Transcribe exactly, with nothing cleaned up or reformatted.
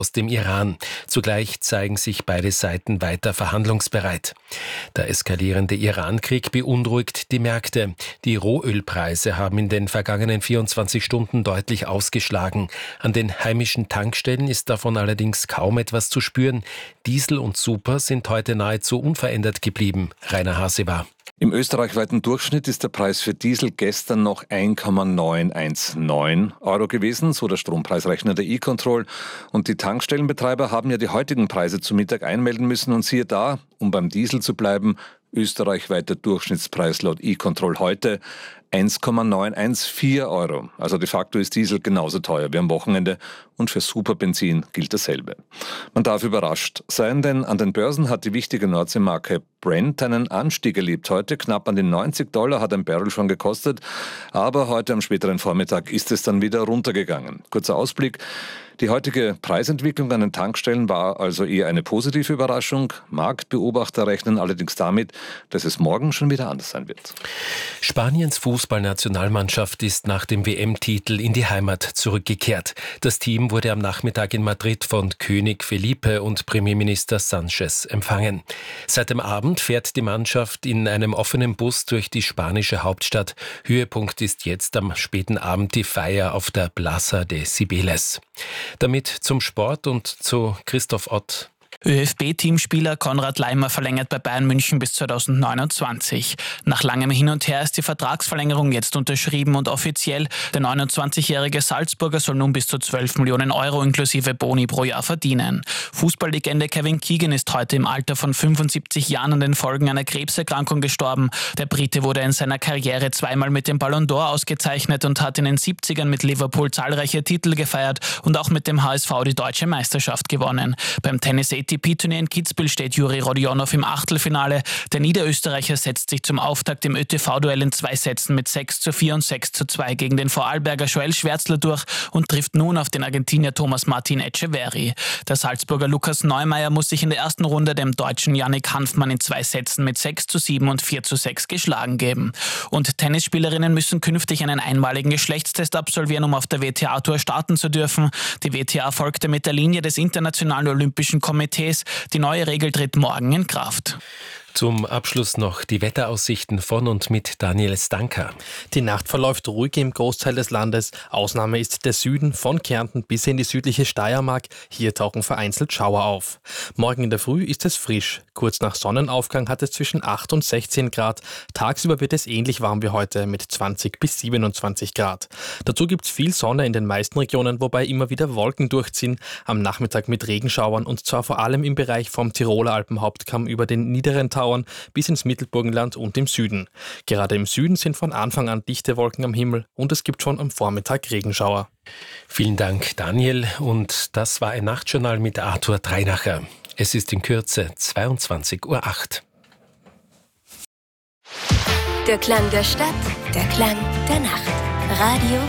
aus dem Iran. Zugleich zeigen sich beide Seiten weiter verhandlungsbereit. Der eskalierende Iran-Krieg beunruhigt die Märkte. Die Rohölpreise haben in den vergangenen vierundzwanzig Stunden deutlich ausgeschlagen. An den heimischen Tankstellen ist davon allerdings kaum etwas zu spüren. Diesel und Super sind heute nahezu unverändert geblieben. Rainer Hasewa. Im österreichweiten Durchschnitt ist der Preis für Diesel gestern noch ein Komma neun eins neun Euro gewesen, so der Strompreisrechner der E-Control. Und die Tankstellenbetreiber haben ja die heutigen Preise zu Mittag einmelden müssen. Und siehe da, um beim Diesel zu bleiben, österreichweiter Durchschnittspreis laut E-Control heute eins Komma neun eins vier Euro. Also de facto ist Diesel genauso teuer wie am Wochenende und für Superbenzin gilt dasselbe. Man darf überrascht sein, denn an den Börsen hat die wichtige Nordseemarke Brent einen Anstieg erlebt. Heute knapp an die neunzig Dollar hat ein Barrel schon gekostet, aber heute am späteren Vormittag ist es dann wieder runtergegangen. Kurzer Ausblick. Die heutige Preisentwicklung an den Tankstellen war also eher eine positive Überraschung. Marktbeobachter rechnen allerdings damit, dass es morgen schon wieder anders sein wird. Spaniens Fußballnationalmannschaft ist nach dem W M-Titel in die Heimat zurückgekehrt. Das Team wurde am Nachmittag in Madrid von König Felipe und Premierminister Sánchez empfangen. Seit dem Abend fährt die Mannschaft in einem offenen Bus durch die spanische Hauptstadt. Höhepunkt ist jetzt am späten Abend die Feier auf der Plaza de Cibeles. Damit zum Sport und zu Christoph Ott. ÖFB-Teamspieler Konrad Laimer verlängert bei Bayern München bis zweitausendneunundzwanzig. Nach langem Hin und Her ist die Vertragsverlängerung jetzt unterschrieben und offiziell. Der neunundzwanzigjährige Salzburger soll nun bis zu zwölf Millionen Euro inklusive Boni pro Jahr verdienen. Fußballlegende Kevin Keegan ist heute im Alter von fünfundsiebzig Jahren an den Folgen einer Krebserkrankung gestorben. Der Brite wurde in seiner Karriere zweimal mit dem Ballon d'Or ausgezeichnet und hat in den siebzigern mit Liverpool zahlreiche Titel gefeiert und auch mit dem H S V die deutsche Meisterschaft gewonnen. Beim Tennis A T P-Turnier in Kitzbühel steht Juri Rodionov im Achtelfinale. Der Niederösterreicher setzt sich zum Auftakt im Ö T V-Duell in zwei Sätzen mit sechs zu vier und sechs zu zwei gegen den Vorarlberger Joel Schwärzler durch und trifft nun auf den Argentinier Thomas Martin Etcheverry. Der Salzburger Lukas Neumeier muss sich in der ersten Runde dem deutschen Yannick Hanfmann in zwei Sätzen mit sechs zu sieben und vier zu sechs geschlagen geben. Und Tennisspielerinnen müssen künftig einen einmaligen Geschlechtstest absolvieren, um auf der W T A-Tour starten zu dürfen. Die W T A folgte mit der Linie des Internationalen Olympischen Komitees. Die neue Regel tritt morgen in Kraft. Zum Abschluss noch die Wetteraussichten von und mit Daniel Stanka. Die Nacht verläuft ruhig im Großteil des Landes. Ausnahme ist der Süden von Kärnten bis in die südliche Steiermark. Hier tauchen vereinzelt Schauer auf. Morgen in der Früh ist es frisch. Kurz nach Sonnenaufgang hat es zwischen acht und sechzehn Grad. Tagsüber wird es ähnlich warm wie heute mit zwanzig bis siebenundzwanzig Grad. Dazu gibt es viel Sonne in den meisten Regionen, wobei immer wieder Wolken durchziehen. Am Nachmittag mit Regenschauern und zwar vor allem im Bereich vom Tiroler Alpenhauptkamm über den niederen Tauern bis ins Mittelburgenland und im Süden. Gerade im Süden sind von Anfang an dichte Wolken am Himmel und es gibt schon am Vormittag Regenschauer. Vielen Dank, Daniel. Und das war ein Nachtjournal mit Arthur Dreinacher. Es ist in Kürze zweiundzwanzig Uhr acht. Der Klang der Stadt, der Klang der Nacht. Radio